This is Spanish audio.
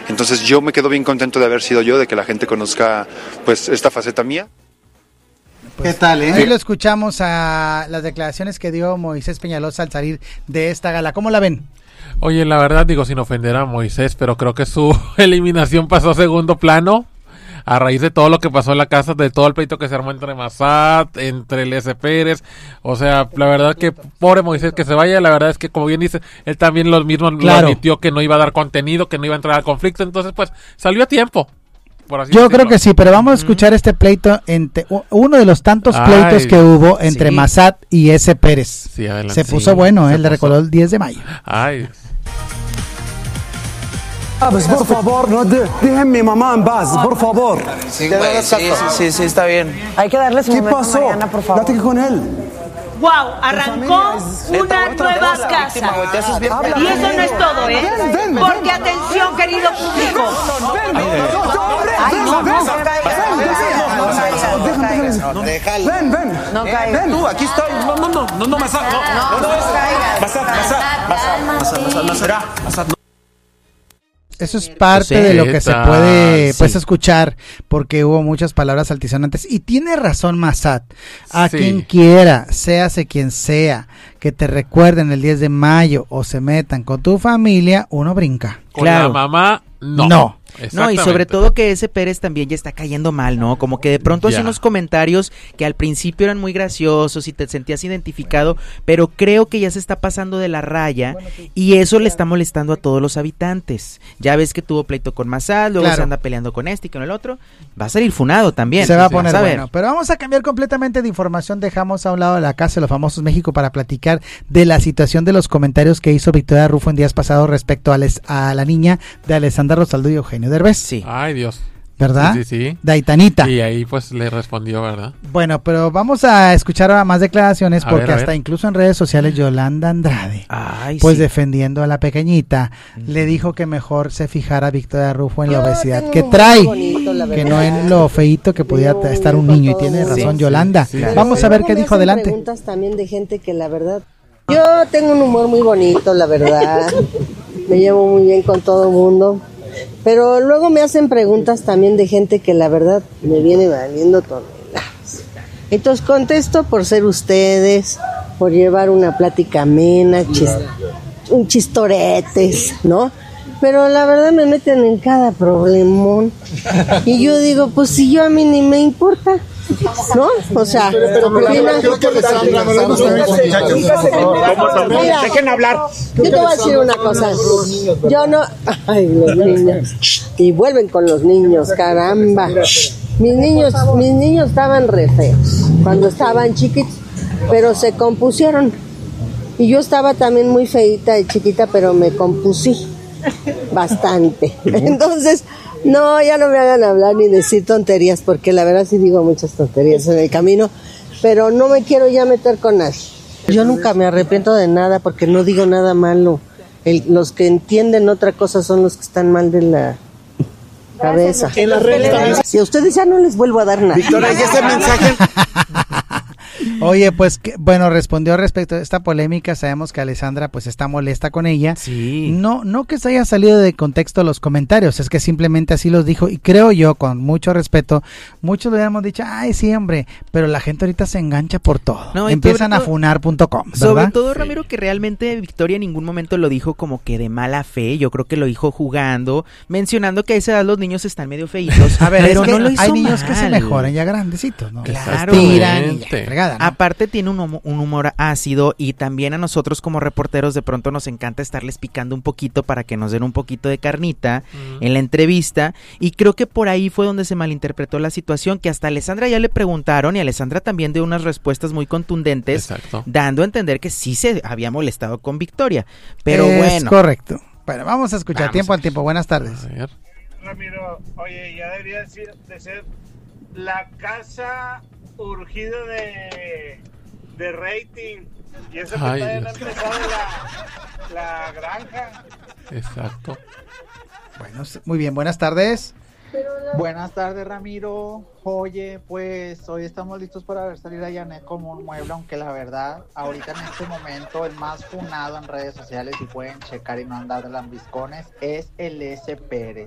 Entonces yo me quedo bien contento de haber sido yo, de que la gente conozca pues esta faceta mía. ¿Qué tal, Ahí lo escuchamos a las declaraciones que dio Moisés Peñalosa al salir de esta gala. ¿Cómo la ven? Oye, la verdad, digo, sin ofender a Moisés, pero creo que su eliminación pasó a segundo plano a raíz de todo lo que pasó en la casa, de todo el pleito que se armó entre Massad, entre el S. Pérez. O sea, la verdad que pobre Moisés que se vaya. La verdad es que, como bien dice, él también lo mismo lo admitió, que no iba a dar contenido, que no iba a entrar al conflicto. Entonces, pues, salió a tiempo. Yo creo que sí, pero vamos a escuchar este pleito, uno de los tantos pleitos que hubo entre Massad y S. Pérez. Sí, adelante. Se puso bueno, le recordó el 10 de mayo. Ay. Pues por favor, no déjenme mamá en paz, por favor. Sí, está bien. Hay que darle su momento, pasó? Mariana, por favor. Platique con él. Wow, arrancó una nueva casa. Y eso no es todo, ¿eh? Porque atención, querido público. Ven. No caigas. Ven, tú, aquí estoy. No, Massad. Massad. Eso es parte de lo que se puede escuchar, porque hubo muchas palabras altisonantes. Y tiene razón Massad. A quien quiera, séase quien sea, que te recuerden el 10 de mayo o se metan con tu familia, uno brinca. Con la mamá, no. No, y sobre todo que ese Pérez también ya está cayendo mal, ¿no? Como que de pronto hace unos comentarios que al principio eran muy graciosos y te sentías identificado, pero creo que ya se está pasando de la raya y eso le está molestando a todos los habitantes. Ya ves que tuvo pleito con Massad, luego se anda peleando con este y con el otro. Va a salir funado también. Se va a poner bueno. Pero vamos a cambiar completamente de información. Dejamos a un lado de la Casa de los Famosos México para platicar de la situación de los comentarios que hizo Victoria Rufo en días pasados respecto a la niña de Alessandra Rosaldo y Eugenio Derbez. Sí. Ay, Dios. ¿Verdad? Sí. De Aitanita. Y ahí pues le respondió, ¿verdad? Bueno, pero vamos a escuchar más declaraciones porque hasta incluso en redes sociales Yolanda Andrade, defendiendo a la pequeñita, le dijo que mejor se fijara Victoria Rufo en la obesidad que trae, que no en lo feíto que podía estar un niño, y tiene razón Yolanda. Sí. Vamos a ver qué dijo adelante. Preguntas también de gente que la verdad, yo tengo un humor muy bonito, la verdad, me llevo muy bien con todo el mundo. Pero luego me hacen preguntas también de gente que la verdad me viene valiendo toneladas. Entonces contesto por ser ustedes, por llevar una plática amena, un chistoretes, ¿no? Pero la verdad me meten en cada problemón. Y yo digo, pues si yo a mí ni me importa, ¿no? O sea, dejen hablar. Yo te voy a decir una cosa. Yo no. Ay, los niños. Y vuelven con los niños, caramba. Mis niños estaban re feos cuando estaban chiquitos, pero se compusieron. Y yo estaba también muy feita y chiquita, pero me compusí bastante. Entonces, no, ya no me hagan hablar ni decir tonterías, porque la verdad sí digo muchas tonterías en el camino, pero no me quiero ya meter con nadie. Yo nunca me arrepiento de nada porque no digo nada malo. Los que entienden otra cosa son los que están mal de la cabeza. En las redes también. Si a ustedes ya no les vuelvo a dar nada. Victoria, ¿y ese mensaje? Oye, pues, respondió respecto a esta polémica. Sabemos que Alessandra, pues, está molesta con ella. Sí. No que se haya salido de contexto los comentarios, es que simplemente así los dijo. Y creo yo, con mucho respeto, muchos le habíamos dicho, ay, sí, hombre, pero la gente ahorita se engancha por todo. No, empiezan a funar.com, ¿verdad? Sobre todo, Ramiro, que realmente Victoria en ningún momento lo dijo como que de mala fe. Yo creo que lo dijo jugando, mencionando que a esa edad los niños están medio feitos. A ver, pero es que no lo hizo hay niños mal. Que se mejoran ya grandecitos, ¿no? Claro. Tiran y ya, fregada, ¿no? Aparte tiene un humor ácido, y también a nosotros como reporteros de pronto nos encanta estarles picando un poquito para que nos den un poquito de carnita en la entrevista, y creo que por ahí fue donde se malinterpretó la situación, que hasta a Alessandra ya le preguntaron y Alessandra también dio unas respuestas muy contundentes. Exacto. Dando a entender que sí se había molestado con Victoria, pero bueno. Es correcto. Bueno, vamos a escuchar tiempo al tiempo. Buenas tardes. Ramiro, oye, ya debería de ser la casa urgida de rating, y eso que todavía no ha empezado la granja. Exacto. Bueno, muy bien, buenas tardes. Buenas tardes, Ramiro. Oye, pues hoy estamos listos para ver salir a Yanet como un mueble, aunque la verdad, ahorita en este momento el más funado en redes sociales, y pueden checar y no andar de lambiscones, es el S. Pérez.